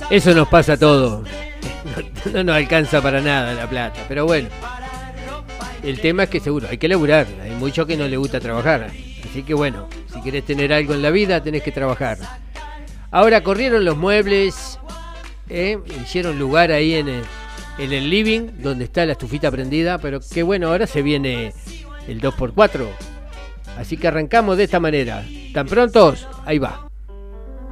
Eso nos pasa a todos. No nos alcanza para nada la plata, pero bueno. El tema es que seguro hay que laburar. Hay muchos que no les gusta trabajar. Así que bueno, si querés tener algo en la vida, tenés que trabajar. Ahora corrieron los muebles, hicieron lugar ahí en el living, donde está la estufita prendida, pero que bueno, ahora se viene el 2x4. Así que arrancamos de esta manera. ¿Tan prontos? Ahí va.